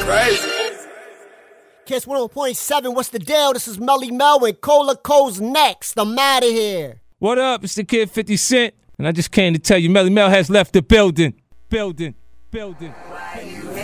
Crazy. Kiss 101.7, what's the deal? This is Melly Mel and Cola Cole's next. I'm out of here. What up? It's the kid 50 Cent. And I just came to tell you Melly Mel has left the building.